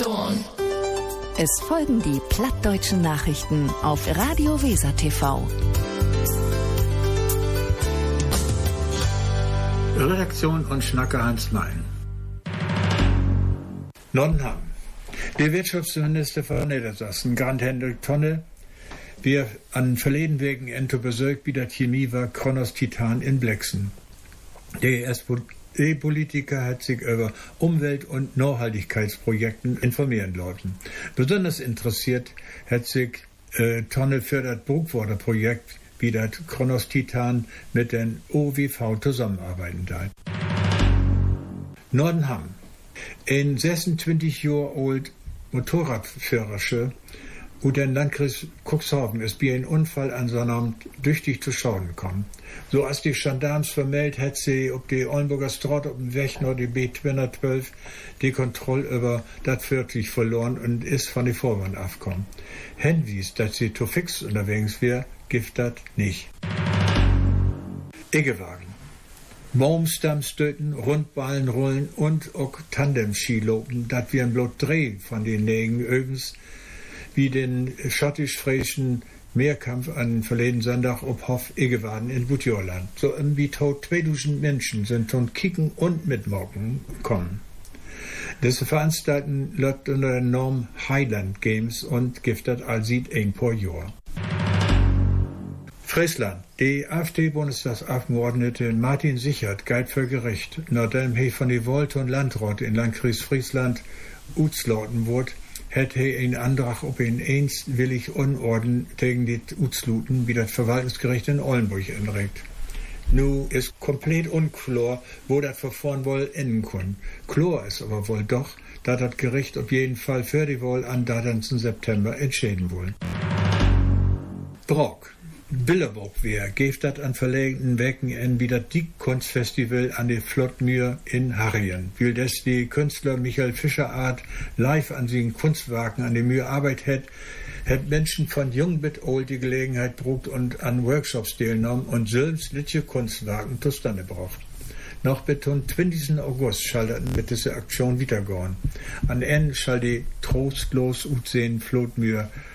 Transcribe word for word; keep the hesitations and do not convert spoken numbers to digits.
Ton. Es folgen die plattdeutschen Nachrichten auf Radio Weser T V. Redaktion und Schnacker Hans Mein. Nordham. Der Wirtschaftsminister von Niedersachsen, Grant Hendrik Tonne, wir an verleden wegen ento besögt wie der Chemie war Kronos Titan in Blexen. Der S D-Politiker hat sich über Umwelt- und Nachhaltigkeitsprojekten informieren lassen. Besonders interessiert hat sich äh, Tonne für das Burgwater-Projekt, wie das Kronos Titan mit den O W V zusammenarbeiten da. Nordenham. Ein sechsundzwanzig Jahre alt Motorradführersche und der Landkreis Cuxhaven ist bei einem Unfall an so einem tüchtig zu Schaden gekommen. So als die Gendarmes vermeldet, hat sie auf die Oldenburger Straße auf dem Weg nach die B zweihundertzwölf die Kontrolle über das vierzig verloren und ist von der Vorwand aufgekommen. Hinwies, dass sie zu fix unterwegs wäre, gibt das nicht. Iggewagen. Baumstammstöten, Rundballen rollen und auch Tandem-Skilopen, das wir ein bloß Dreh von den Nägen übrigens, wie den schottisch-fräischen Mehrkampf an verleden Sonntag ob Hof Iggewaden in Butjorland. So irgendwie tot zweitausend Menschen sind von Kicken und Mitmocken kommen. Diese Veranstalten läuft unter der Norm Highland Games und gibt das allsieht ein paar Jahr. Friesland. Die AfD-Bundestagsabgeordnete Martin Sichert geht für Gericht, nachdem er von der Volt- und Landrat in Landkreis Friesland utslauten wurde, hat er einen Antrag auf einen einstwillig Unorden gegen die Utsluten wie das Verwaltungsgericht in Oldenburg anregt. Nu ist komplett unklar, wo das Verfahren wohl enden kann. Klar ist aber wohl doch, dass das Gericht auf jeden Fall für die Wahl am dreizehnten September entscheiden will. Brock. Bilderburg-Wehr gibt das an verlegenen Wecken ein wie das Dick-Kunstfestival an die Flottmühr in Harrien. Weil das die Künstler Michael Fischer-Art live an seinen Kunstwerken an die Mühe Arbeit hat, hat Menschen von jung bis old die Gelegenheit brucht und an Workshops teilgenommen und selbst litliche Kunstwerken zustande braucht. Noch bis zum zwanzigsten August schalteten mit dieser Aktion weitergehen. An Ende schall die trostlos utsehen Flottmühr